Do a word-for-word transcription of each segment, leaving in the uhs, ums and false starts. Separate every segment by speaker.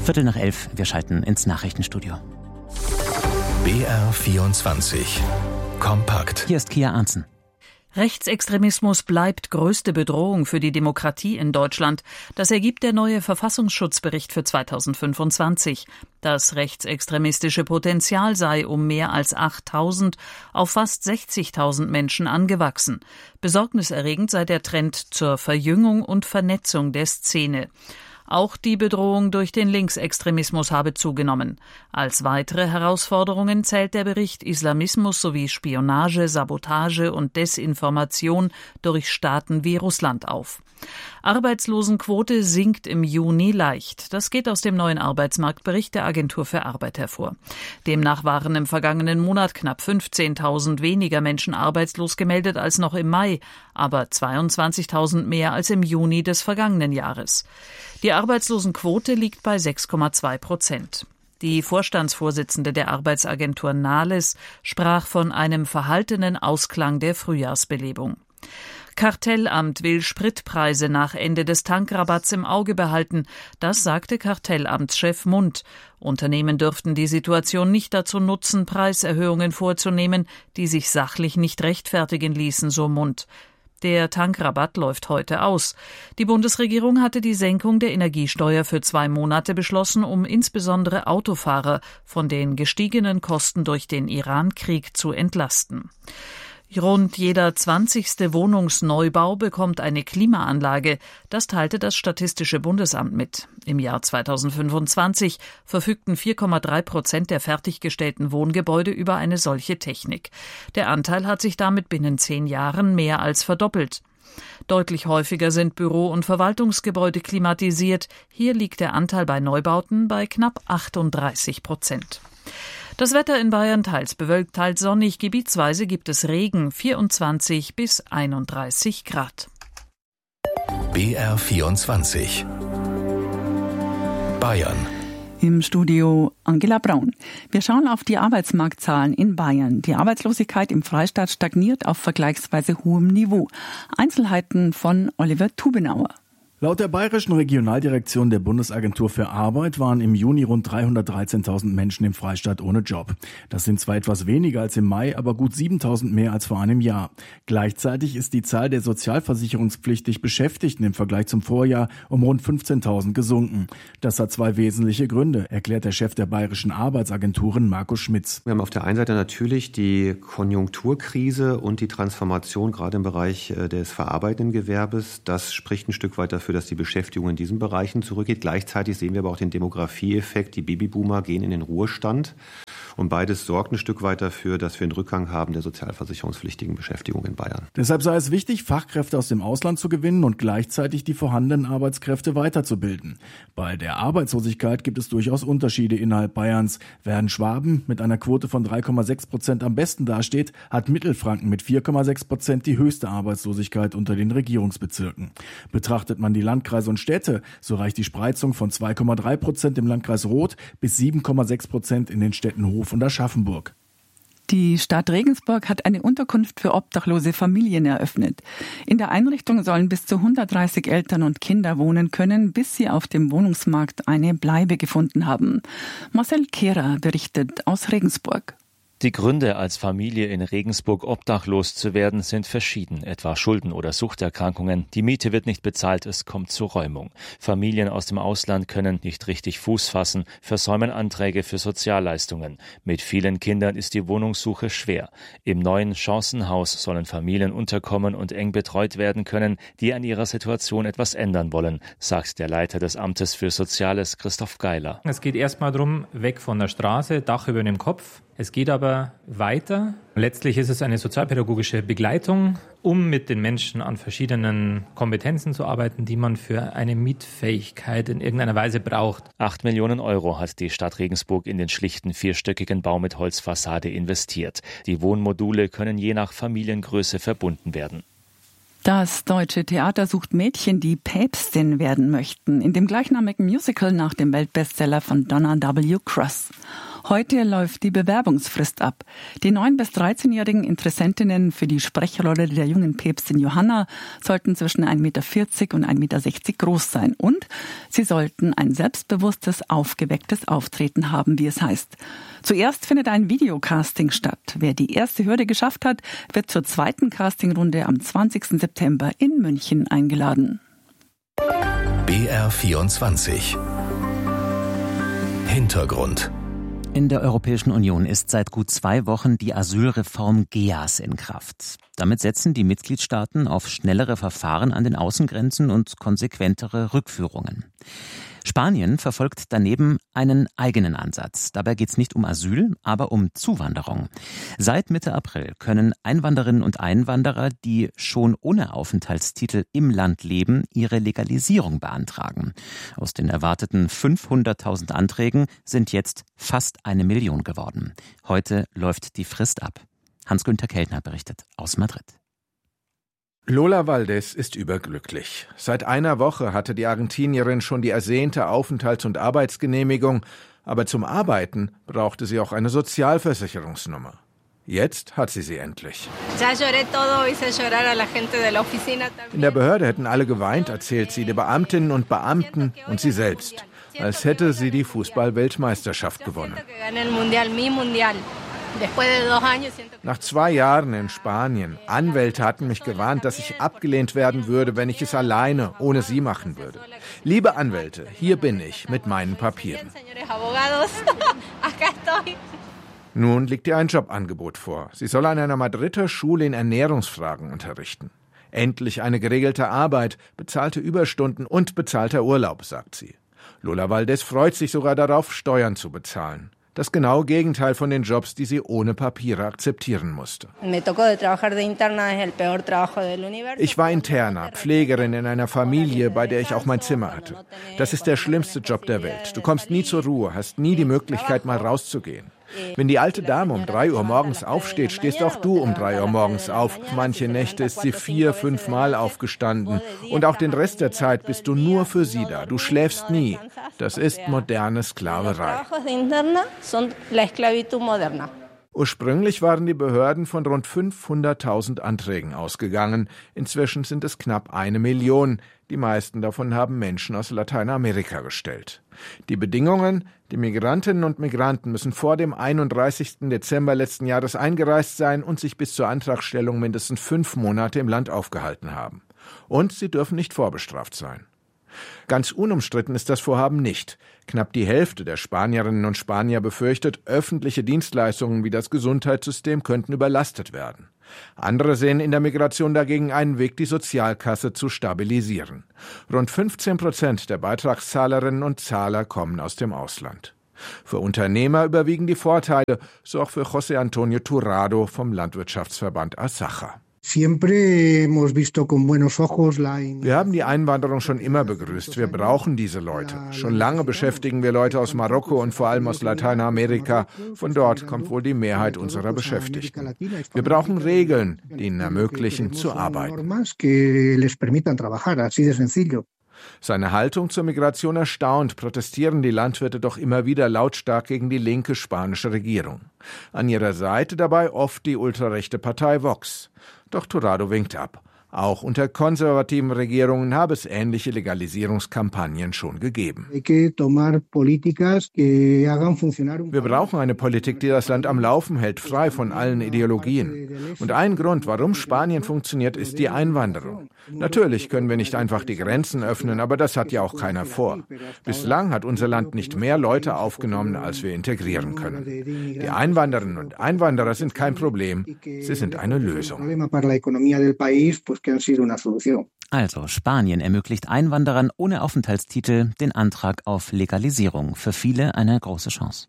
Speaker 1: Viertel nach elf, wir schalten ins Nachrichtenstudio.
Speaker 2: B R vierundzwanzig. Kompakt.
Speaker 1: Hier ist Kia Arntzen.
Speaker 3: Rechtsextremismus bleibt größte Bedrohung für die Demokratie in Deutschland. Das ergibt der neue Verfassungsschutzbericht für zweitausendfünfundzwanzig. Das rechtsextremistische Potenzial sei um mehr als achttausend auf fast sechzigtausend Menschen angewachsen. Besorgniserregend sei der Trend zur Verjüngung und Vernetzung der Szene. Auch die Bedrohung durch den Linksextremismus habe zugenommen. Als weitere Herausforderungen zählt der Bericht Islamismus sowie Spionage, Sabotage und Desinformation durch Staaten wie Russland auf. Arbeitslosenquote sinkt im Juni leicht. Das geht aus dem neuen Arbeitsmarktbericht der Agentur für Arbeit hervor. Demnach waren im vergangenen Monat knapp fünfzehntausend weniger Menschen arbeitslos gemeldet als noch im Mai, aber zweiundzwanzigtausend mehr als im Juni des vergangenen Jahres. Die Arbeitslosenquote liegt bei sechs Komma zwei Prozent. Die Vorstandsvorsitzende der Arbeitsagentur Nahles sprach von einem verhaltenen Ausklang der Frühjahrsbelebung. Kartellamt will Spritpreise nach Ende des Tankrabatts im Auge behalten. Das sagte Kartellamtschef Mundt. Unternehmen dürften die Situation nicht dazu nutzen, Preiserhöhungen vorzunehmen, die sich sachlich nicht rechtfertigen ließen, so Mundt. Der Tankrabatt läuft heute aus. Die Bundesregierung hatte die Senkung der Energiesteuer für zwei Monate beschlossen, um insbesondere Autofahrer von den gestiegenen Kosten durch den Iran-Krieg zu entlasten. Rund jeder zwanzigste Wohnungsneubau bekommt eine Klimaanlage. Das teilte das Statistische Bundesamt mit. Im Jahr zweitausendfünfundzwanzig verfügten vier Komma drei Prozent der fertiggestellten Wohngebäude über eine solche Technik. Der Anteil hat sich damit binnen zehn Jahren mehr als verdoppelt. Deutlich häufiger sind Büro- und Verwaltungsgebäude klimatisiert. Hier liegt der Anteil bei Neubauten bei knapp achtunddreißig Prozent. Das Wetter in Bayern teils bewölkt, teils sonnig. Gebietsweise gibt es Regen, vierundzwanzig bis einunddreißig Grad.
Speaker 2: B R vierundzwanzig. Bayern.
Speaker 4: Im Studio Angela Braun. Wir schauen auf die Arbeitsmarktzahlen in Bayern. Die Arbeitslosigkeit im Freistaat stagniert auf vergleichsweise hohem Niveau. Einzelheiten von Oliver Tubenauer.
Speaker 5: Laut der Bayerischen Regionaldirektion der Bundesagentur für Arbeit waren im Juni rund dreihundertdreizehntausend Menschen im Freistaat ohne Job. Das sind zwar etwas weniger als im Mai, aber gut siebentausend mehr als vor einem Jahr. Gleichzeitig ist die Zahl der sozialversicherungspflichtig Beschäftigten im Vergleich zum Vorjahr um rund fünfzehntausend gesunken. Das hat zwei wesentliche Gründe, erklärt der Chef der Bayerischen Arbeitsagenturen Markus Schmitz.
Speaker 6: Wir haben auf der einen Seite natürlich die Konjunkturkrise und die Transformation gerade im Bereich des verarbeitenden Gewerbes. Das spricht ein Stück weit dafür, dass die Beschäftigung in diesen Bereichen zurückgeht. Gleichzeitig sehen wir aber auch den Demografieeffekt. Die Babyboomer gehen in den Ruhestand. Und beides sorgt ein Stück weit dafür, dass wir einen Rückgang haben der sozialversicherungspflichtigen Beschäftigung in Bayern.
Speaker 5: Deshalb sei es wichtig, Fachkräfte aus dem Ausland zu gewinnen und gleichzeitig die vorhandenen Arbeitskräfte weiterzubilden. Bei der Arbeitslosigkeit gibt es durchaus Unterschiede innerhalb Bayerns. Während Schwaben mit einer Quote von drei Komma sechs Prozent am besten dasteht, hat Mittelfranken mit vier Komma sechs Prozent die höchste Arbeitslosigkeit unter den Regierungsbezirken. Betrachtet man die Landkreise und Städte, so reicht die Spreizung von zwei Komma drei Prozent im Landkreis Roth bis sieben Komma sechs Prozent in den Städten Hof und Aschaffenburg.
Speaker 4: Die Stadt Regensburg hat eine Unterkunft für obdachlose Familien eröffnet. In der Einrichtung sollen bis zu hundertdreißig Eltern und Kinder wohnen können, bis sie auf dem Wohnungsmarkt eine Bleibe gefunden haben. Marcel Kehrer berichtet aus Regensburg.
Speaker 7: Die Gründe, als Familie in Regensburg obdachlos zu werden, sind verschieden, etwa Schulden oder Suchterkrankungen. Die Miete wird nicht bezahlt, es kommt zur Räumung. Familien aus dem Ausland können nicht richtig Fuß fassen, versäumen Anträge für Sozialleistungen. Mit vielen Kindern ist die Wohnungssuche schwer. Im neuen Chancenhaus sollen Familien unterkommen und eng betreut werden können, die an ihrer Situation etwas ändern wollen, sagt der Leiter des Amtes für Soziales, Christoph Geiler.
Speaker 8: Es geht erstmal darum, weg von der Straße, Dach über dem Kopf. Es geht aber weiter. Letztlich ist es eine sozialpädagogische Begleitung, um mit den Menschen an verschiedenen Kompetenzen zu arbeiten, die man für eine Mietfähigkeit in irgendeiner Weise braucht.
Speaker 7: Acht Millionen Euro hat die Stadt Regensburg in den schlichten vierstöckigen Bau mit Holzfassade investiert. Die Wohnmodule können je nach Familiengröße verbunden werden.
Speaker 4: Das Deutsche Theater sucht Mädchen, die Päpstin werden möchten, in dem gleichnamigen Musical nach dem Weltbestseller von Donna W. Cross. Heute läuft die Bewerbungsfrist ab. Die neun- bis dreizehnjährigen Interessentinnen für die Sprechrolle der jungen Päpstin Johanna sollten zwischen ein Meter vierzig und ein Meter sechzig groß sein. Und sie sollten ein selbstbewusstes, aufgewecktes Auftreten haben, wie es heißt. Zuerst findet ein Videocasting statt. Wer die erste Hürde geschafft hat, wird zur zweiten Castingrunde am zwanzigsten September in München eingeladen.
Speaker 2: B R vierundzwanzig Hintergrund.
Speaker 1: In der Europäischen Union ist seit gut zwei Wochen die Asylreform G E A S in Kraft. Damit setzen die Mitgliedstaaten auf schnellere Verfahren an den Außengrenzen und konsequentere Rückführungen. Spanien verfolgt daneben einen eigenen Ansatz. Dabei geht es nicht um Asyl, aber um Zuwanderung. Seit Mitte April können Einwanderinnen und Einwanderer, die schon ohne Aufenthaltstitel im Land leben, ihre Legalisierung beantragen. Aus den erwarteten fünfhunderttausend Anträgen sind jetzt fast eine Million geworden. Heute läuft die Frist ab. Hans-Günther Keltner berichtet aus Madrid.
Speaker 9: Lola Valdés ist überglücklich. Seit einer Woche hatte die Argentinierin schon die ersehnte Aufenthalts- und Arbeitsgenehmigung, aber zum Arbeiten brauchte sie auch eine Sozialversicherungsnummer. Jetzt hat sie sie endlich. In der Behörde hätten alle geweint, erzählt sie, die Beamtinnen und Beamten und sie selbst, als hätte sie die Fußball-Weltmeisterschaft gewonnen. Nach zwei Jahren in Spanien, Anwälte hatten mich gewarnt, dass ich abgelehnt werden würde, wenn ich es alleine, ohne sie machen würde. Liebe Anwälte, hier bin ich mit meinen Papieren. Nun liegt ihr ein Jobangebot vor. Sie soll an einer Madrider Schule in Ernährungsfragen unterrichten. Endlich eine geregelte Arbeit, bezahlte Überstunden und bezahlter Urlaub, sagt sie. Lola Valdés freut sich sogar darauf, Steuern zu bezahlen. Das genaue Gegenteil von den Jobs, die sie ohne Papiere akzeptieren musste. Ich war Interna, Pflegerin in einer Familie, bei der ich auch mein Zimmer hatte. Das ist der schlimmste Job der Welt. Du kommst nie zur Ruhe, hast nie die Möglichkeit, mal rauszugehen. Wenn die alte Dame um drei Uhr morgens aufsteht, stehst auch du um drei Uhr morgens auf. Manche Nächte ist sie vier, fünf Mal aufgestanden. Und auch den Rest der Zeit bist du nur für sie da. Du schläfst nie. Das ist moderne Sklaverei. Ursprünglich waren die Behörden von rund fünfhunderttausend Anträgen ausgegangen. Inzwischen sind es knapp eine Million. Die meisten davon haben Menschen aus Lateinamerika gestellt. Die Bedingungen: Die Migrantinnen und Migranten müssen vor dem einunddreißigsten Dezember letzten Jahres eingereist sein und sich bis zur Antragstellung mindestens fünf Monate im Land aufgehalten haben. Und sie dürfen nicht vorbestraft sein. Ganz unumstritten ist das Vorhaben nicht. Knapp die Hälfte der Spanierinnen und Spanier befürchtet, öffentliche Dienstleistungen wie das Gesundheitssystem könnten überlastet werden. Andere sehen in der Migration dagegen einen Weg, die Sozialkasse zu stabilisieren. Rund fünfzehn Prozent der Beitragszahlerinnen und Zahler kommen aus dem Ausland. Für Unternehmer überwiegen die Vorteile, so auch für José Antonio Turrado vom Landwirtschaftsverband Asaja. Wir haben die Einwanderung schon immer begrüßt. Wir brauchen diese Leute. Schon lange beschäftigen wir Leute aus Marokko und vor allem aus Lateinamerika. Von dort kommt wohl die Mehrheit unserer Beschäftigten. Wir brauchen Regeln, die ihnen ermöglichen, zu arbeiten. Seine Haltung zur Migration erstaunt, protestieren die Landwirte doch immer wieder lautstark gegen die linke spanische Regierung. An ihrer Seite dabei oft die ultrarechte Partei Vox. Doch Turrado winkt ab. Auch unter konservativen Regierungen habe es ähnliche Legalisierungskampagnen schon gegeben. Wir brauchen eine Politik, die das Land am Laufen hält, frei von allen Ideologien. Und ein Grund, warum Spanien funktioniert, ist die Einwanderung. Natürlich können wir nicht einfach die Grenzen öffnen, aber das hat ja auch keiner vor. Bislang hat unser Land nicht mehr Leute aufgenommen, als wir integrieren können. Die Einwanderinnen und Einwanderer sind kein Problem, sie sind eine Lösung.
Speaker 1: Also, Spanien ermöglicht Einwanderern ohne Aufenthaltstitel den Antrag auf Legalisierung. Für viele eine große Chance.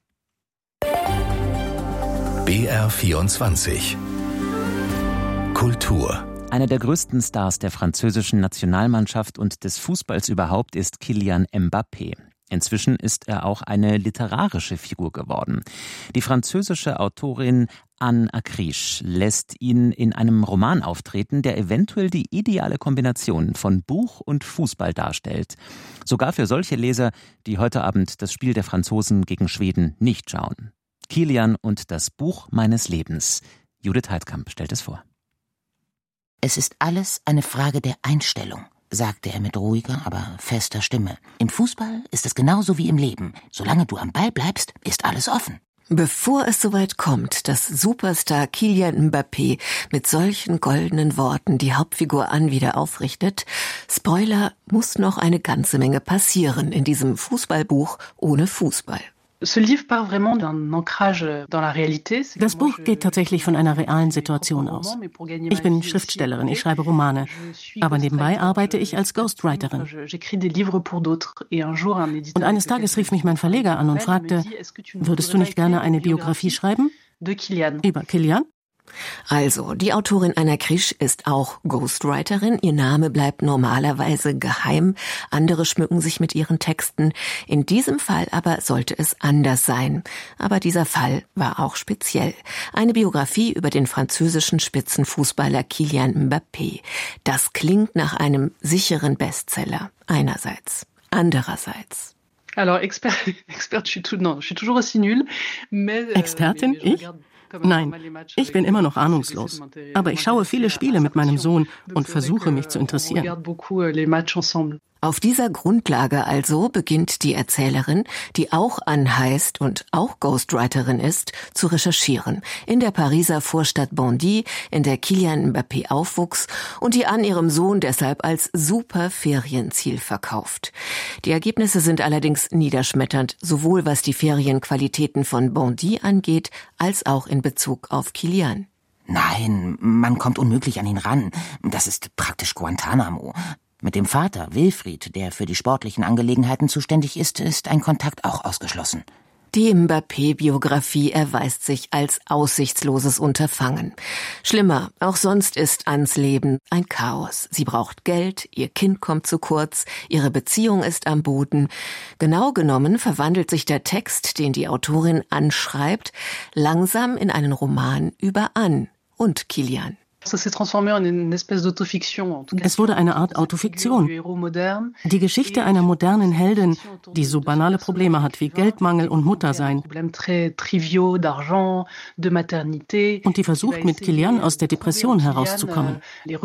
Speaker 2: B R vierundzwanzig Kultur.
Speaker 1: Einer der größten Stars der französischen Nationalmannschaft und des Fußballs überhaupt ist Kylian Mbappé. Inzwischen ist er auch eine literarische Figur geworden. Die französische Autorin Anne Acriche lässt ihn in einem Roman auftreten, der eventuell die ideale Kombination von Buch und Fußball darstellt. Sogar für solche Leser, die heute Abend das Spiel der Franzosen gegen Schweden nicht schauen. Kilian und das Buch meines Lebens. Judith Heidkamp stellt es vor.
Speaker 10: Es ist alles eine Frage der Einstellung, sagte er mit ruhiger, aber fester Stimme. Im Fußball ist es genauso wie im Leben. Solange du am Ball bleibst, ist alles offen.
Speaker 11: Bevor es soweit kommt, dass Superstar Kylian Mbappé mit solchen goldenen Worten die Hauptfigur Anne wieder aufrichtet, Spoiler, muss noch eine ganze Menge passieren in diesem Fußballbuch ohne Fußball.
Speaker 12: Das
Speaker 13: Buch geht tatsächlich von einer realen Situation aus. Ich bin Schriftstellerin, ich schreibe Romane, aber nebenbei arbeite ich als Ghostwriterin. Und eines Tages rief mich mein Verleger an und fragte, würdest du nicht gerne eine Biografie schreiben? Über Kilian?
Speaker 11: Also, die Autorin Anna Krisch ist auch Ghostwriterin. Ihr Name bleibt normalerweise geheim. Andere schmücken sich mit ihren Texten. In diesem Fall aber sollte es anders sein. Aber dieser Fall war auch speziell. Eine Biografie über den französischen Spitzenfußballer Kylian Mbappé. Das klingt nach einem sicheren Bestseller. Einerseits. Andererseits.
Speaker 12: Alors, expert, expert, je suis tout, non, je suis toujours aussi nul, mais,
Speaker 13: Expertin? Ich? Nein, ich bin immer noch ahnungslos. Aber ich schaue viele Spiele mit meinem Sohn und versuche, mich zu interessieren.
Speaker 11: Auf dieser Grundlage also beginnt die Erzählerin, die auch Anne heißt und auch Ghostwriterin ist, zu recherchieren. In der Pariser Vorstadt Bondy, in der Kylian Mbappé aufwuchs und die Anne ihrem Sohn deshalb als super Ferienziel verkauft. Die Ergebnisse sind allerdings niederschmetternd, sowohl was die Ferienqualitäten von Bondy angeht, als auch in Bezug auf Kylian.
Speaker 10: Nein, man kommt unmöglich an ihn ran. Das ist praktisch Guantanamo. Mit dem Vater, Wilfried, der für die sportlichen Angelegenheiten zuständig ist, ist ein Kontakt auch ausgeschlossen.
Speaker 11: Die Mbappé-Biografie erweist sich als aussichtsloses Unterfangen. Schlimmer, auch sonst ist Annes Leben ein Chaos. Sie braucht Geld, ihr Kind kommt zu kurz, ihre Beziehung ist am Boden. Genau genommen verwandelt sich der Text, den die Autorin anschreibt, langsam in einen Roman über Anne und Kylian.
Speaker 13: Es wurde eine Art Autofiktion. Die Geschichte einer modernen Heldin, die so banale Probleme hat wie Geldmangel und Muttersein. Und die versucht, mit Kylian aus der Depression herauszukommen.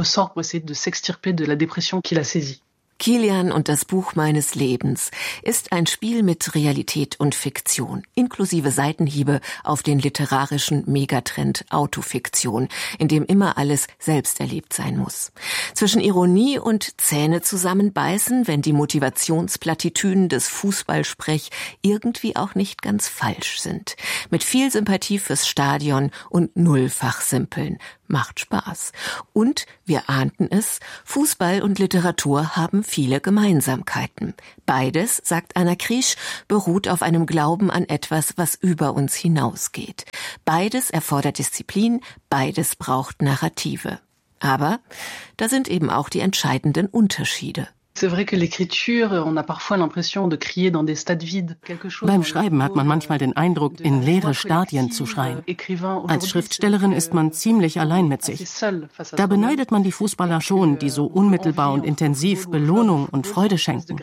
Speaker 11: Kilian und das Buch meines Lebens ist ein Spiel mit Realität und Fiktion, inklusive Seitenhiebe auf den literarischen Megatrend Autofiktion, in dem immer alles selbst erlebt sein muss. Zwischen Ironie und Zähne zusammenbeißen, wenn die Motivationsplattitüden des Fußballsprech irgendwie auch nicht ganz falsch sind. Mit viel Sympathie fürs Stadion und nullfach Simpeln. Macht Spaß. Und, wir ahnten es, Fußball und Literatur haben viele Gemeinsamkeiten. Beides, sagt Anna Krisch, beruht auf einem Glauben an etwas, was über uns hinausgeht. Beides erfordert Disziplin, beides braucht Narrative. Aber da sind eben auch die entscheidenden Unterschiede.
Speaker 13: Beim Schreiben hat man manchmal den Eindruck, in leere Stadien zu schreien. Als Schriftstellerin ist man ziemlich allein mit sich. Da beneidet man die Fußballer schon, die so unmittelbar und intensiv Belohnung und Freude schenken.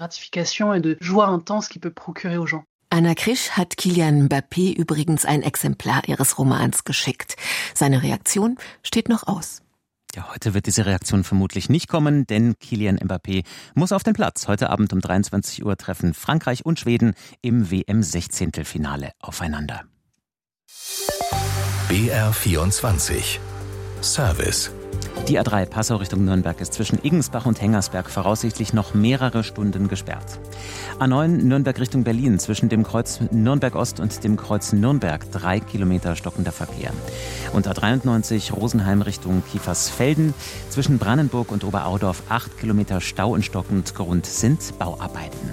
Speaker 11: Anna Krisch hat Kylian Mbappé übrigens ein Exemplar ihres Romans geschickt. Seine Reaktion steht noch aus.
Speaker 1: Ja, heute wird diese Reaktion vermutlich nicht kommen, denn Kylian Mbappé muss auf den Platz. Heute Abend um dreiundzwanzig Uhr treffen Frankreich und Schweden im W M-Sechzehntelfinale aufeinander.
Speaker 2: B R vierundzwanzig Service.
Speaker 1: Die A drei Passau Richtung Nürnberg ist zwischen Iggensbach und Hengersberg voraussichtlich noch mehrere Stunden gesperrt. A neun Nürnberg Richtung Berlin zwischen dem Kreuz Nürnberg Ost und dem Kreuz Nürnberg drei Kilometer stockender Verkehr. Und A dreiundneunzig Rosenheim Richtung Kiefersfelden zwischen Brandenburg und Oberaudorf acht Kilometer Stau und stockend. Grund sind Bauarbeiten.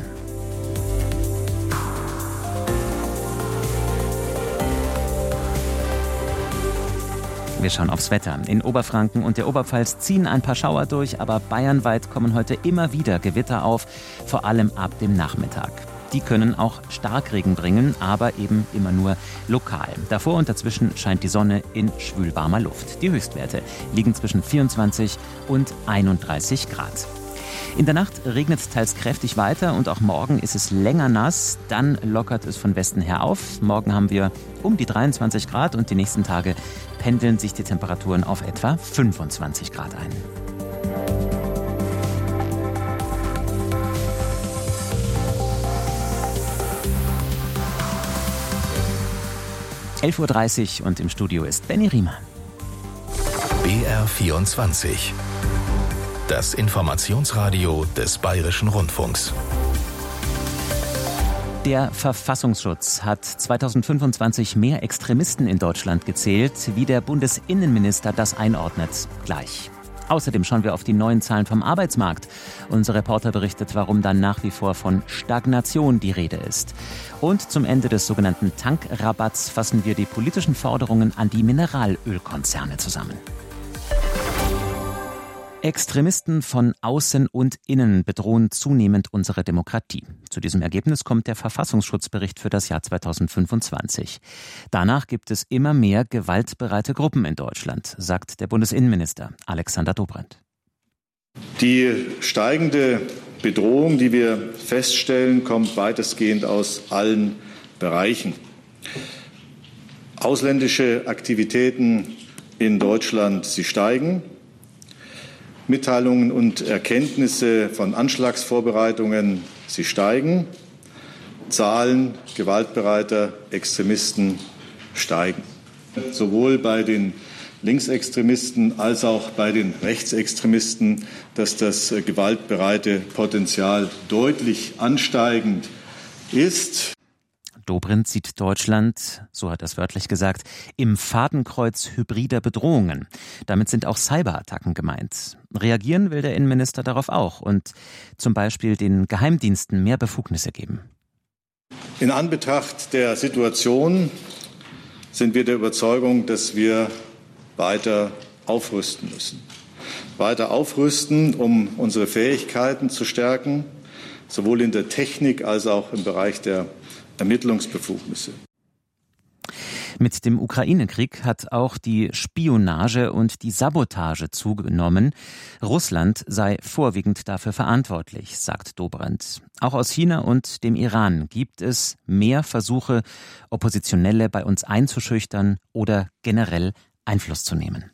Speaker 1: Wir schauen aufs Wetter. In Oberfranken und der Oberpfalz ziehen ein paar Schauer durch, aber bayernweit kommen heute immer wieder Gewitter auf, vor allem ab dem Nachmittag. Die können auch Starkregen bringen, aber eben immer nur lokal. Davor und dazwischen scheint die Sonne in schwülwarmer Luft. Die Höchstwerte liegen zwischen vierundzwanzig und einunddreißig Grad. In der Nacht regnet es teils kräftig weiter und auch morgen ist es länger nass. Dann lockert es von Westen her auf. Morgen haben wir um die dreiundzwanzig Grad und die nächsten Tage pendeln sich die Temperaturen auf etwa fünfundzwanzig Grad ein. elf Uhr dreißig und im Studio ist Benny Riemer.
Speaker 2: B R vierundzwanzig. Das Informationsradio des Bayerischen Rundfunks.
Speaker 1: Der Verfassungsschutz hat zweitausendfünfundzwanzig mehr Extremisten in Deutschland gezählt, wie der Bundesinnenminister das einordnet. Gleich. Außerdem schauen wir auf die neuen Zahlen vom Arbeitsmarkt. Unser Reporter berichtet, warum dann nach wie vor von Stagnation die Rede ist. Und zum Ende des sogenannten Tankrabatts fassen wir die politischen Forderungen an die Mineralölkonzerne zusammen. Extremisten von außen und innen bedrohen zunehmend unsere Demokratie. Zu diesem Ergebnis kommt der Verfassungsschutzbericht für das Jahr zweitausendfünfundzwanzig. Danach gibt es immer mehr gewaltbereite Gruppen in Deutschland, sagt der Bundesinnenminister Alexander Dobrindt.
Speaker 14: Die steigende Bedrohung, die wir feststellen, kommt weitestgehend aus allen Bereichen. Ausländische Aktivitäten in Deutschland, sie steigen. Mitteilungen und Erkenntnisse von Anschlagsvorbereitungen, sie steigen. Zahlen gewaltbereiter Extremisten steigen. Sowohl bei den Linksextremisten als auch bei den Rechtsextremisten, dass das gewaltbereite Potenzial deutlich ansteigend ist.
Speaker 1: Dobrindt sieht Deutschland, so hat er es wörtlich gesagt, im Fadenkreuz hybrider Bedrohungen. Damit sind auch Cyberattacken gemeint. Reagieren will der Innenminister darauf auch und zum Beispiel den Geheimdiensten mehr Befugnisse geben.
Speaker 14: In Anbetracht der Situation sind wir der Überzeugung, dass wir weiter aufrüsten müssen. Weiter aufrüsten, um unsere Fähigkeiten zu stärken, sowohl in der Technik als auch im Bereich der Ermittlungsbefugnisse.
Speaker 1: Mit dem Ukraine-Krieg hat auch die Spionage und die Sabotage zugenommen. Russland sei vorwiegend dafür verantwortlich, sagt Dobrindt. Auch aus China und dem Iran gibt es mehr Versuche, Oppositionelle bei uns einzuschüchtern oder generell Einfluss zu nehmen.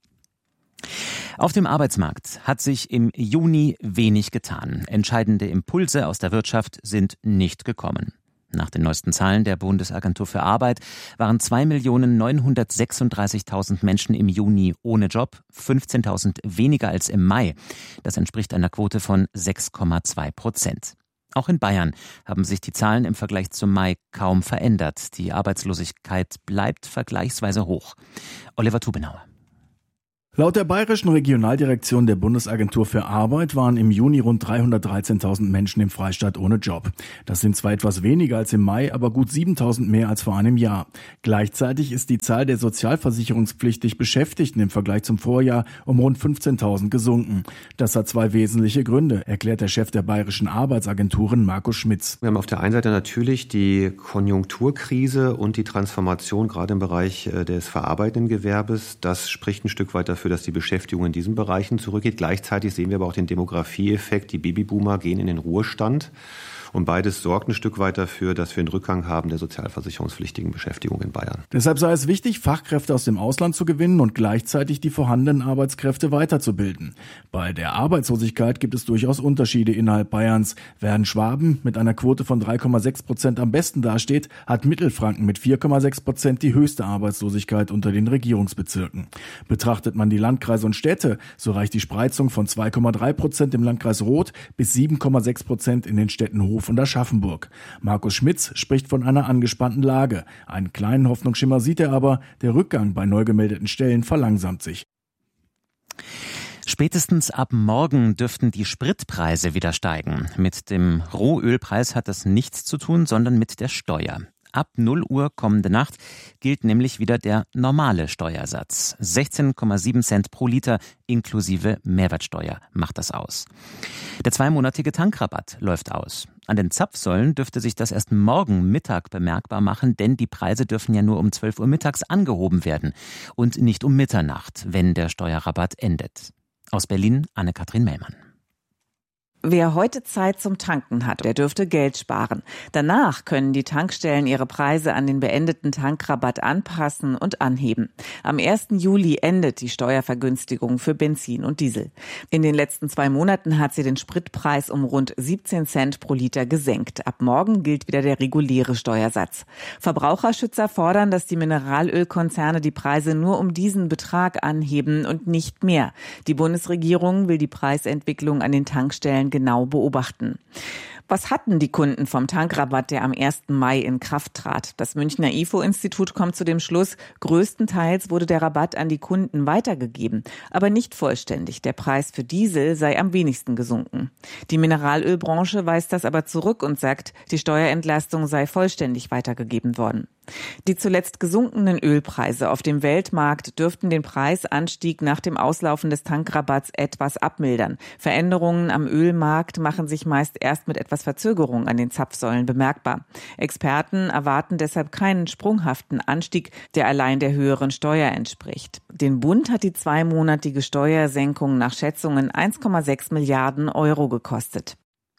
Speaker 1: Auf dem Arbeitsmarkt hat sich im Juni wenig getan. Entscheidende Impulse aus der Wirtschaft sind nicht gekommen. Nach den neuesten Zahlen der Bundesagentur für Arbeit waren zwei Millionen neunhundertsechsunddreißigtausend Menschen im Juni ohne Job, fünfzehntausend weniger als im Mai. Das entspricht einer Quote von sechs Komma zwei Prozent. Auch in Bayern haben sich die Zahlen im Vergleich zum Mai kaum verändert. Die Arbeitslosigkeit bleibt vergleichsweise hoch. Oliver Tubenauer.
Speaker 5: Laut der Bayerischen Regionaldirektion der Bundesagentur für Arbeit waren im Juni rund dreihundertdreizehntausend Menschen im Freistaat ohne Job. Das sind zwar etwas weniger als im Mai, aber gut siebentausend mehr als vor einem Jahr. Gleichzeitig ist die Zahl der sozialversicherungspflichtig Beschäftigten im Vergleich zum Vorjahr um rund fünfzehntausend gesunken. Das hat zwei wesentliche Gründe, erklärt der Chef der Bayerischen Arbeitsagenturen Markus Schmitz.
Speaker 6: Wir haben auf der einen Seite natürlich die Konjunkturkrise und die Transformation gerade im Bereich des verarbeitenden Gewerbes. Das spricht ein Stück weit dafür, dass die Beschäftigung in diesen Bereichen zurückgeht. Gleichzeitig sehen wir aber auch den Demografieeffekt. Die Babyboomer gehen in den Ruhestand. Und beides sorgt ein Stück weit dafür, dass wir einen Rückgang haben der sozialversicherungspflichtigen Beschäftigung in Bayern.
Speaker 5: Deshalb sei es wichtig, Fachkräfte aus dem Ausland zu gewinnen und gleichzeitig die vorhandenen Arbeitskräfte weiterzubilden. Bei der Arbeitslosigkeit gibt es durchaus Unterschiede innerhalb Bayerns. Während Schwaben mit einer Quote von drei Komma sechs Prozent am besten dasteht, hat Mittelfranken mit vier Komma sechs Prozent die höchste Arbeitslosigkeit unter den Regierungsbezirken. Betrachtet man die Landkreise und Städte, so reicht die Spreizung von zwei Komma drei Prozent im Landkreis Roth bis sieben Komma sechs Prozent in den Städten Hof und Aschaffenburg. Markus Schmitz spricht von einer angespannten Lage. Einen kleinen Hoffnungsschimmer sieht er aber, der Rückgang bei neu gemeldeten Stellen verlangsamt sich.
Speaker 1: Spätestens ab morgen dürften die Spritpreise wieder steigen. Mit dem Rohölpreis hat das nichts zu tun, sondern mit der Steuer. Ab null Uhr kommende Nacht gilt nämlich wieder der normale Steuersatz. sechzehn Komma sieben Cent pro Liter inklusive Mehrwertsteuer macht das aus. Der zweimonatige Tankrabatt läuft aus. An den Zapfsäulen dürfte sich das erst morgen Mittag bemerkbar machen, denn die Preise dürfen ja nur um zwölf Uhr mittags angehoben werden und nicht um Mitternacht, wenn der Steuerrabatt endet. Aus Berlin Anne-Kathrin Mellmann.
Speaker 15: Wer heute Zeit zum Tanken hat, der dürfte Geld sparen. Danach können die Tankstellen ihre Preise an den beendeten Tankrabatt anpassen und anheben. Am ersten Juli endet die Steuervergünstigung für Benzin und Diesel. In den letzten zwei Monaten hat sie den Spritpreis um rund siebzehn Cent pro Liter gesenkt. Ab morgen gilt wieder der reguläre Steuersatz. Verbraucherschützer fordern, dass die Mineralölkonzerne die Preise nur um diesen Betrag anheben und nicht mehr. Die Bundesregierung will die Preisentwicklung an den Tankstellen genau beobachten. Was hatten die Kunden vom Tankrabatt, der am ersten Mai in Kraft trat? Das Münchner I F O-Institut kommt zu dem Schluss, größtenteils wurde der Rabatt an die Kunden weitergegeben, aber nicht vollständig. Der Preis für Diesel sei am wenigsten gesunken. Die Mineralölbranche weist das aber zurück und sagt, die Steuerentlastung sei vollständig weitergegeben worden. Die zuletzt gesunkenen Ölpreise auf dem Weltmarkt dürften den Preisanstieg nach dem Auslaufen des Tankrabatts etwas abmildern. Veränderungen am Ölmarkt machen sich meist erst mit etwas Verzögerung an den Zapfsäulen bemerkbar. Experten erwarten deshalb keinen sprunghaften Anstieg, der allein der höheren Steuer entspricht. Den Bund hat die zweimonatige Steuersenkung nach Schätzungen eins Komma sechs Milliarden Euro gekostet.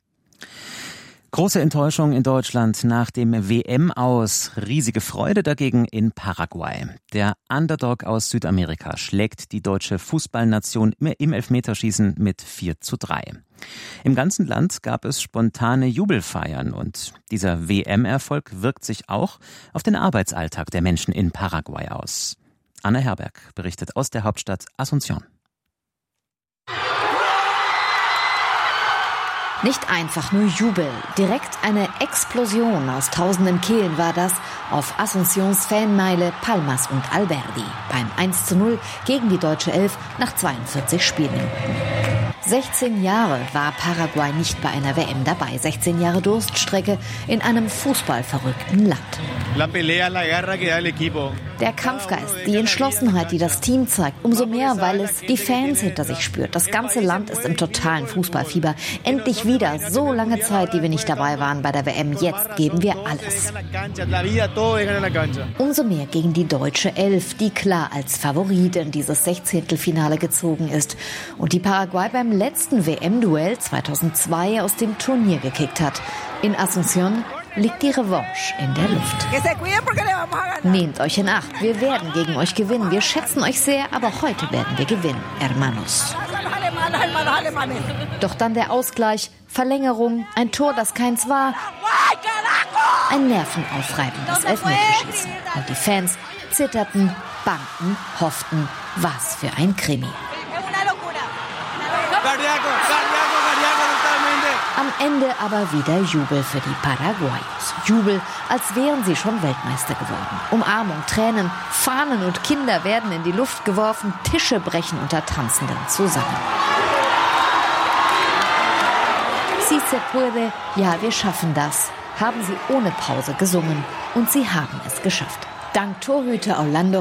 Speaker 1: Große Enttäuschung in Deutschland nach dem W M-Aus. Riesige Freude dagegen in Paraguay. Der Underdog aus Südamerika schlägt die deutsche Fußballnation im Elfmeterschießen mit vier zu drei. Im ganzen Land gab es spontane Jubelfeiern und dieser W M-Erfolg wirkt sich auch auf den Arbeitsalltag der Menschen in Paraguay aus. Anna Herberg berichtet aus der Hauptstadt Asunción.
Speaker 16: Nicht einfach nur Jubel, direkt eine Explosion aus tausenden Kehlen war das auf Asuncións Fanmeile Palmas und Alberdi beim eins zu null gegen die deutsche Elf nach zweiundvierzig Spielminuten. sechzehn Jahre war Paraguay nicht bei einer W M dabei, sechzehn Jahre Durststrecke in einem fußballverrückten Land. Der Kampfgeist, die Entschlossenheit, die das Team zeigt, umso mehr, weil es die Fans hinter sich spürt. Das ganze Land ist im totalen Fußballfieber. Endlich wieder, so lange Zeit, die wir nicht dabei waren bei der W M. Jetzt geben wir alles. Umso mehr gegen die deutsche Elf, die klar als Favorit in dieses Sechzehntelfinale gezogen ist und die Paraguay beim letzten W M-Duell zweitausendzwei aus dem Turnier gekickt hat. In Asunción liegt die Revanche in der Luft. Nehmt euch in Acht, wir werden gegen euch gewinnen. Wir schätzen euch sehr, aber heute werden wir gewinnen, hermanos. Doch dann der Ausgleich, Verlängerung, ein Tor, das keins war, ein nervenaufreibendes Elfmeterschießen. Und die Fans zitterten, bangten, hofften, was für ein Krimi. Am Ende aber wieder Jubel für die Paraguayos. Jubel, als wären sie schon Weltmeister geworden. Umarmung, Tränen, Fahnen und Kinder werden in die Luft geworfen, Tische brechen unter Tanzenden zusammen. Si se puede, ja, wir schaffen das, haben sie ohne Pause gesungen. Und sie haben es geschafft. Dank Torhüter Orlando